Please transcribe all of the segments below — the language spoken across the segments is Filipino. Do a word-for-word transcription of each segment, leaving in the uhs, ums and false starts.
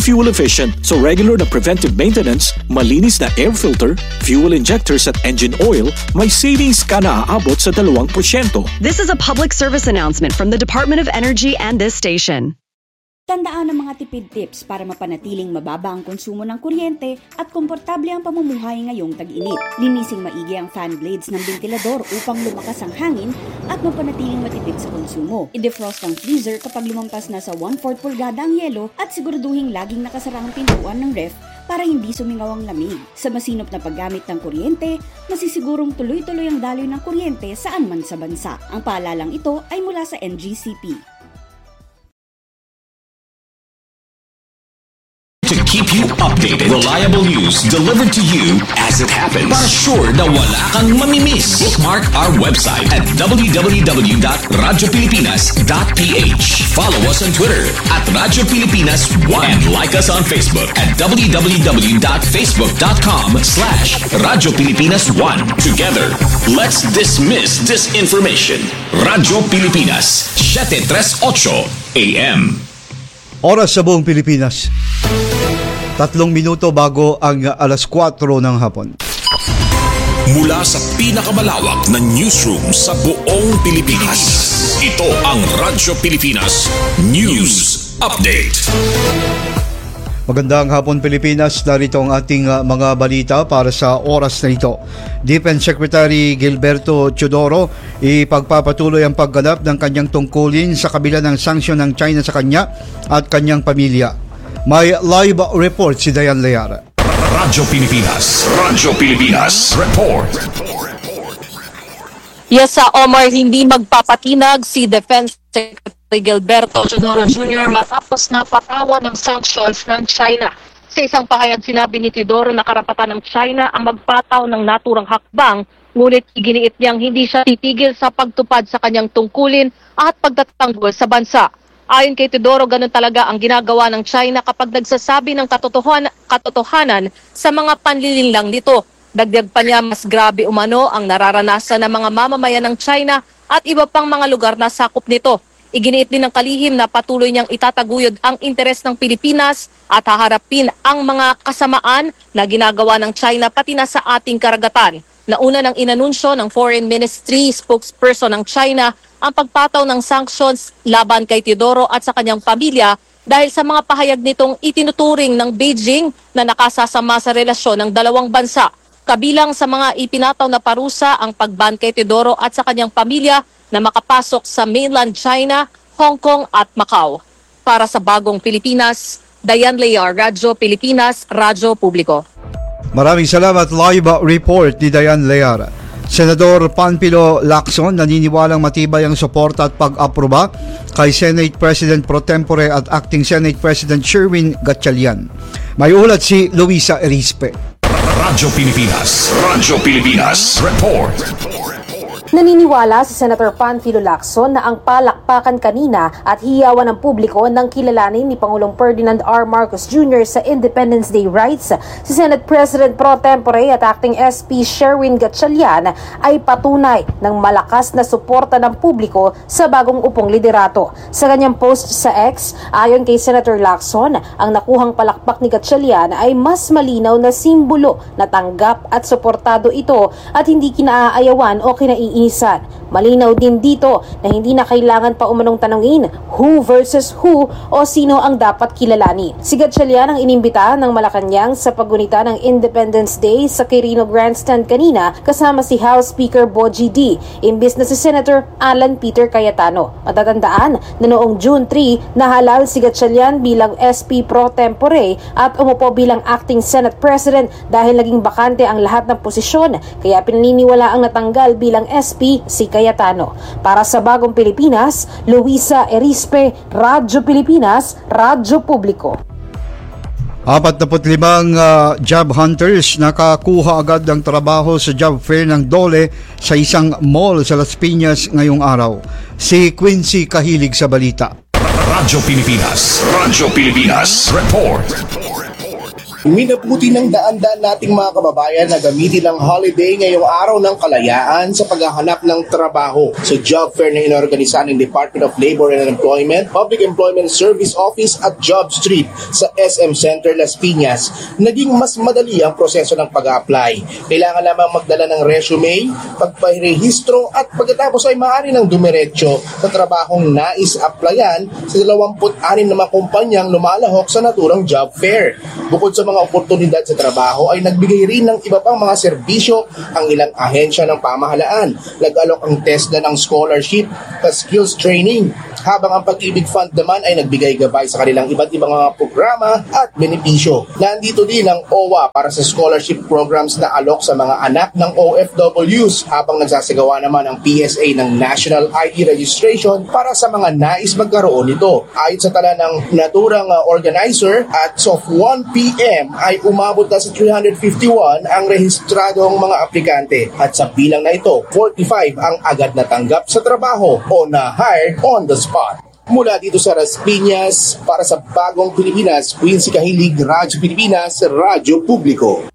fuel efficient, so regular na preventive maintenance, malinis na air filter, fuel injectors at engine oil, may savings ka na aabot sa dalawang porsyento. This is a public service announcement from the Department of Energy and this station. Tandaan ang mga tipid tips para mapanatiling mababa ang konsumo ng kuryente at komportable ang pamumuhay ngayong tag-init. Linising maigi ang fan blades ng ventilador upang lumakas ang hangin at mapanatiling matipid sa konsumo. I-defrost ang freezer kapag lumampas na sa one-fourth pulgada ang yelo at siguraduhin laging nakasara ang pintuan ng ref para hindi sumingaw ang lamig. Sa masinop na paggamit ng kuryente, masisigurong tuloy-tuloy ang daloy ng kuryente saan man sa bansa. Ang paalalang ito ay mula sa N G C P. To keep you updated, reliable news delivered to you as it happens. Para sure na wala kang mamimiss. Bookmark our website at w w w dot radyo pilipinas dot p h. Follow us on Twitter at Radyo Pilipinas one and like us on Facebook at w w w dot facebook dot com slash Radyo Pilipinas one. Together, let's dismiss disinformation. Radyo Pilipinas, seven thirty-eight A M. Oras sa buong Pilipinas. Tatlong minuto bago ang alas kwatro ng hapon. Mula sa pinakamalawak na newsroom sa buong Pilipinas, ito ang Radyo Pilipinas News Update. Magandang hapon Pilipinas, narito ang ating uh, mga balita para sa oras na ito. Defense Secretary Gilberto Teodoro ipagpapatuloy ang pagganap ng kanyang tungkulin sa kabila ng sanksyon ng China sa kanya at kanyang pamilya. May live report si Dayan Lear. Radyo Pilipinas, Radyo Pilipinas Report. Yes, sa Omar, hindi magpapatinag si Defense Secretary Gilberto Teodoro Junior matapos na patawan ng sanctions ng China. Sa isang pahayag, sinabi ni Teodoro na karapatan ng China ang magpataw ng naturang hakbang, ngunit iginiit niyang hindi siya titigil sa pagtupad sa kanyang tungkulin at pagtatanggol sa bansa. Ayon kay Teodoro, ganun talaga ang ginagawa ng China kapag nagsasabi ng katotohanan, katotohanan sa mga panlilinlang nito. Dagdag pa niya, mas grabe umano ang nararanasan ng mga mamamayan ng China at iba pang mga lugar na sakop nito. Iginiit din ng kalihim na patuloy niyang itataguyod ang interes ng Pilipinas at haharapin ang mga kasamaan na ginagawa ng China pati na sa ating karagatan. Nauna nang inanunsyo ng Foreign Ministry spokesperson ng China ang pagpataw ng sanctions laban kay Teodoro at sa kanyang pamilya dahil sa mga pahayag nitong itinuturing ng Beijing na nakasasama sa relasyon ng dalawang bansa. Kabilang sa mga ipinataw na parusa ang pagban kay Teodoro at sa kanyang pamilya na makapasok sa mainland China, Hong Kong at Macau. Para sa Bagong Pilipinas, Dayan Lear, Radyo Pilipinas, Radyo Publiko. Maraming salamat. Live report ni Dayan Lear. Senador Panfilo Lacson naniniwalang matibay ang suporta at pag-aproba kay Senate President Pro Tempore at Acting Senate President Sherwin Gatchalian. May ulat si Luisa Erispe. Radyo Pilipinas, Radyo Pilipinas Report. Naniniwala si Senator Panfilo Lacson na ang palakpakan kanina at hiyawan ng publiko ng kilalanin ni Pangulong Ferdinand R. Marcos Junior sa Independence Day rights, si Senate President Pro Tempore at Acting S P Sherwin Gatchalian ay patunay ng malakas na suporta ng publiko sa bagong upong liderato. Sa kanyang post sa X, ayon kay Senator Lacson, ang nakuhang palakpak ni Gatchalian ay mas malinaw na simbolo na tanggap at suportado ito at hindi kinaaayawan o kinaiinisan. Malinaw din dito na hindi na kailangan pa umanong tanungin who versus who o sino ang dapat kilalanin. Si Gatchalian ang inimbita ng Malacanang sa paggunita ng Independence Day sa Quirino Grandstand kanina kasama si House Speaker Bogie D, imbis na si Senator Alan Peter Cayetano. Matatandaan na noong June third, nahalal si Gatchalian bilang S P Pro Tempore at umupo bilang Acting Senate President dahil naging bakante ang lahat ng posisyon, kaya pinaniniwala ang natanggal bilang S P si Cayetano. Para sa Bagong Pilipinas, Luisa Erispe, Radyo Pilipinas, Radyo Publiko. forty-five uh, job hunters nakakuha agad ng trabaho sa job fair ng Dole sa isang mall sa Las Piñas ngayong araw. Si Quincy Kahilig sa balita. Radyo Pilipinas, Radyo Pilipinas Report. Minabuti ng daan-daan nating mga kababayan na gamitin ang holiday ngayong araw ng kalayaan sa paghahanap ng trabaho. Sa job fair na inorganisahan ng Department of Labor and Employment, Public Employment Service Office at Job Street sa S M Center Las Piñas, naging mas madali ang proseso ng pag-apply. Kailangan lamang magdala ng resume, pagpahirehistro at pagkatapos ay maaari ng dumiretso sa trabahong nais-applyan sa dalawampu't anim na mga kumpanyang lumalahok sa naturang job fair. Bukod sa mga oportunidad sa trabaho ay nagbigay rin ng iba pang mga serbisyo ang ilang ahensya ng pamahalaan. Nag-alok ang TESDA ng scholarship at skills training, habang ang Pag-ibig Fund naman ay nagbigay gabay sa kanilang iba't ibang mga programa at benepisyo. Nandito din ang O W A para sa scholarship programs na alok sa mga anak ng O F Ws, habang nagsasagawa naman ang P S A ng National I D Registration para sa mga nais magkaroon nito. Ayon sa tala ng naturang uh, organizer, at of one p m ay umabot na sa three hundred fifty-one ang rehistradong mga aplikante, at sa bilang na ito, forty-five ang agad natanggap sa trabaho o na-hire on the spot. Mula dito sa Las Piñas, para sa Bagong Pilipinas, Quincy Kahilig, Radyo Pilipinas, Radyo Publiko.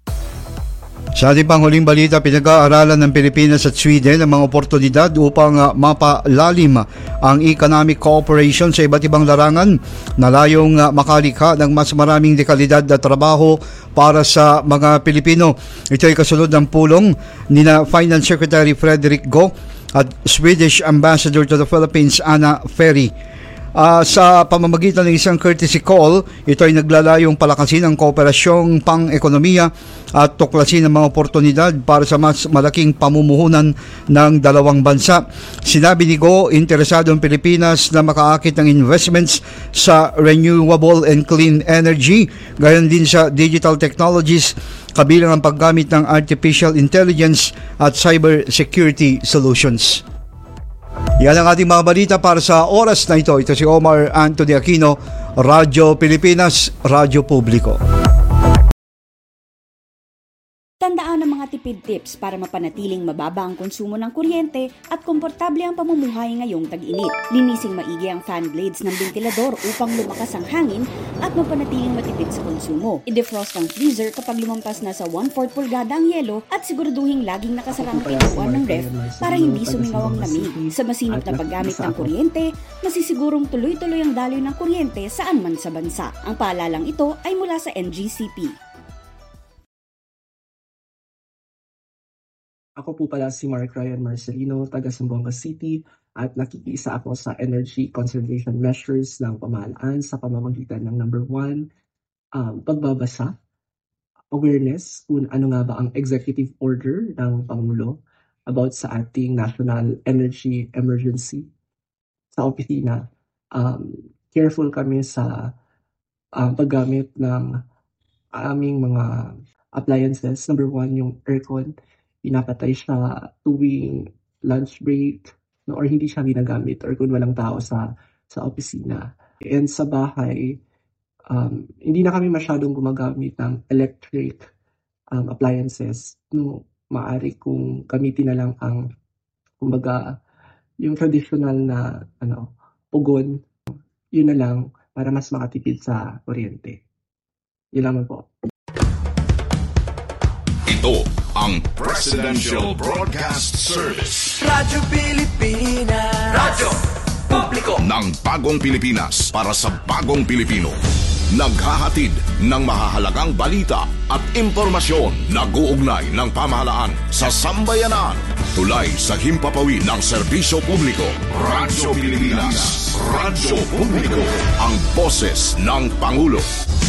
Sa ating panghuling balita, pinag-aaralan ng Pilipinas at Sweden ang mga oportunidad upang uh, mapalalim ang economic cooperation sa iba't ibang larangan na layong uh, makalikha ng mas maraming dekalidad na trabaho para sa mga Pilipino. Ito ay kasunod ng pulong ni na Finance Secretary Frederick Go at Swedish Ambassador to the Philippines Anna Ferry. Uh, sa pamamagitan ng isang courtesy call, ito ay naglalayong palakasin ang kooperasyong pang-ekonomiya at tuklasin ang mga oportunidad para sa mas malaking pamumuhunan ng dalawang bansa. Sinabi ni Go, interesado ang Pilipinas na makaakit ng investments sa renewable and clean energy, gayon din sa digital technologies, kabilang ang paggamit ng artificial intelligence at cyber security solutions. Yan ang ating mga balita para sa oras na ito. Ito si Omar Anthony Aquino, Radyo Pilipinas, Radyo Publiko. Tandaan ang mga tipid tips para mapanatiling mababa ang konsumo ng kuryente at komportable ang pamumuhay ngayong tag-init. Linising maigi ang fan blades ng ventilador upang lumakas ang hangin at mapanatiling matipid sa konsumo. I-defrost ang freezer kapag lumampas na sa one-fourth pulgada ang yelo at siguraduhin laging nakasara ang pintuan ng ref para hindi sumingaw ang lamig. Sa masinop na paggamit ng kuryente, masisigurong tuloy-tuloy ang daloy ng kuryente saan man sa bansa. Ang paalalang ito ay mula sa N G C P. Ako po pala si Mark Ryan Marcelino, taga Zamboanga City, at nakikiisa ako sa energy conservation measures ng pamahalaan sa pamamagitan ng number one, um, pagbabasa, awareness kung ano nga ba ang executive order ng Pangulo about sa ating national energy emergency. Sa opisina, um, careful kami sa um, paggamit ng aming mga appliances. Number one, yung aircon. Pinapatay siya tuwing lunch break, no, or hindi siya ginagamit or kung walang tao sa sa opisina. And sa bahay, um, hindi na kami masyadong gumagamit ng electric um, appliances. No, maaari kung gamitin na lang ang, kumbaga, yung traditional na ano, pugon, yun na lang para mas makatipid sa kuryente. Yun lang po. Ito ang Presidential Broadcast Service. Radyo Pilipinas. Radyo Publiko ng Bagong Pilipinas para sa Bagong Pilipino. Naghahatid ng mahahalagang balita at impormasyon na guugnay ng pamahalaan sa sambayanan. Tulay sa himpapawid ng serbisyo publiko. Radyo Pilipinas. Radyo Publiko. Ang boses ng Pangulo.